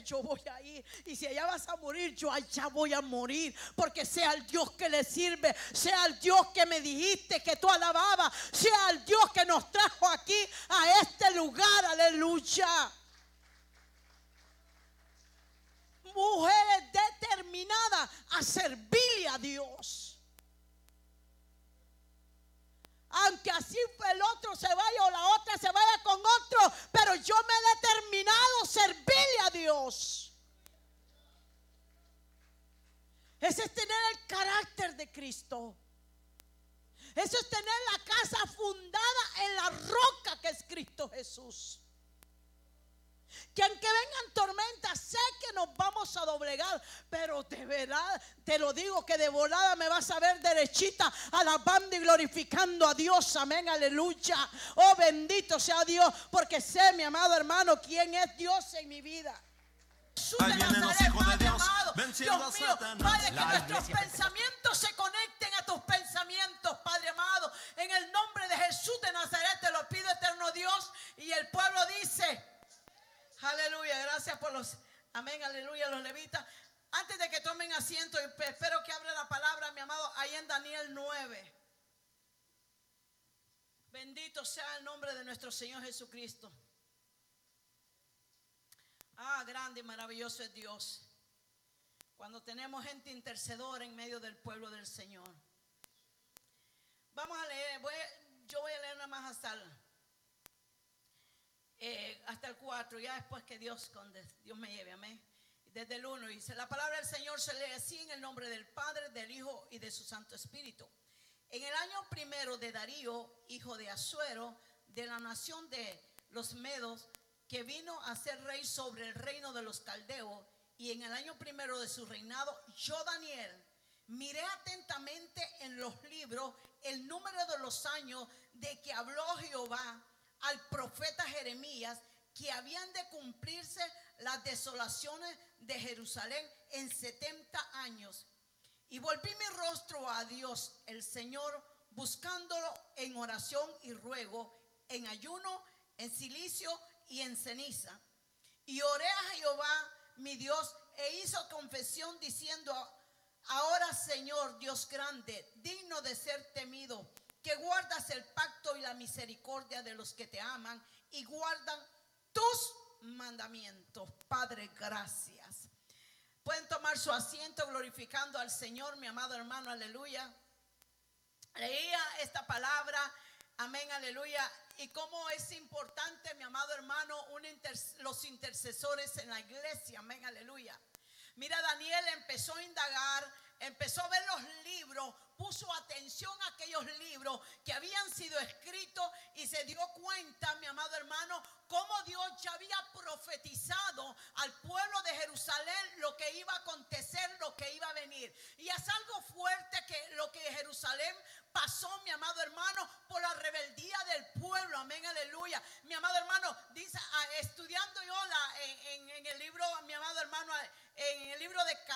yo voy a ir. Y si allá vas a morir, yo allá voy a morir. Porque sea el Dios que le sirve, sea el Dios que me dijiste que tú alababas, sea el Dios que nos trajo aquí a este lugar. Aleluya. Mujeres determinadas a servirle a Dios. Aunque así el otro se vaya o la otra se vaya con otro, pero yo me he determinado a servirle a Dios. Ese es tener el carácter de Cristo. Eso es tener la casa fundada en la roca que es Cristo Jesús. Que aunque vengan tormentas, sé que nos vamos a doblegar, pero de verdad te lo digo que de volada me vas a ver derechita alabando y glorificando a Dios. Amén, aleluya. Oh, bendito sea Dios, porque sé, mi amado hermano, quién es Dios en mi vida. Ahí vienen los hijos de Dios, venciendo a Dios mío, Satanás. Padre, que nuestros pensamientos se conecten a tus pensamientos, Padre amado. En el nombre de Jesús de Nazaret te lo pido, eterno Dios. Y el pueblo dice: aleluya, gracias por los, amén, aleluya, los levitas. Antes de que tomen asiento, espero que abra la palabra, mi amado, ahí en Daniel 9. Bendito sea el nombre de nuestro Señor Jesucristo. Ah, grande y maravilloso es Dios. Cuando tenemos gente intercedora en medio del pueblo del Señor. Vamos a leer, yo voy a leer nada más hasta el 4, ya después que Dios me lleve, amén. Desde el 1 dice: la palabra del Señor se lee así, en el nombre del Padre, del Hijo y de su Santo Espíritu. En el año primero de Darío, hijo de Asuero, de la nación de los Medos, que vino a ser rey sobre el reino de los caldeos, y en el año primero de su reinado, yo, Daniel, miré atentamente en los libros el número de los años de que habló Jehová al profeta Jeremías, que habían de cumplirse las desolaciones de Jerusalén en 70 años. Y volví mi rostro a Dios el Señor, buscándolo en oración y ruego, en ayuno, en cilicio y en ceniza. Y oré a Jehová mi Dios e hizo confesión diciendo: ahora, Señor Dios grande, digno de ser temido, que guardas el pacto y la misericordia de los que te aman y guardan tus mandamientos. Padre, gracias. Pueden tomar su asiento glorificando al Señor, mi amado hermano, aleluya. Leía esta palabra, amén, aleluya. Y cómo es importante, mi amado hermano, los intercesores en la iglesia, amén, aleluya. Mira, Daniel empezó a indagar, empezó a ver los libros, puso atención a aquellos libros que habían sido escritos y se dio cuenta, mi amado hermano, cómo Dios ya había profetizado al pueblo de Jerusalén lo que iba a acontecer, lo que iba a venir. Y es algo fuerte que lo que Jerusalén pasó, mi amado hermano, por la rebeldía del pueblo, amén, aleluya. Mi amado hermano, dice, estudiando yo en el libro, mi amado hermano, en el libro de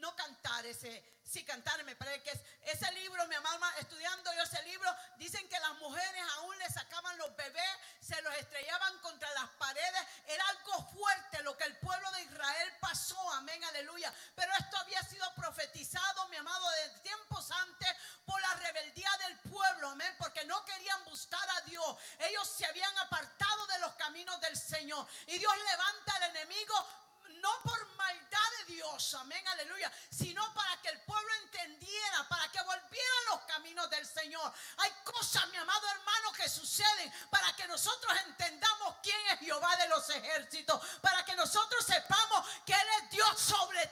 Cantar, me parece que es ese libro, mi amado, estudiando yo ese libro, dicen que las mujeres aún le sacaban los bebés, se los estrellaban contra las paredes. Era algo fuerte lo que el pueblo de Israel pasó, amén, aleluya. Pero esto había sido profetizado, mi amado, de tiempos antes, por la rebeldía del pueblo, amén, porque no querían buscar a Dios. Ellos se habían apartado de los caminos del Señor, y Dios levanta al enemigo no por maldad de Dios, amén, aleluya, sino para que el pueblo entendiera, para que volvieran los caminos del Señor. Hay cosas, mi amado hermano, que suceden para que nosotros entendamos quién es Jehová de los ejércitos, para que nosotros sepamos que Él es Dios sobre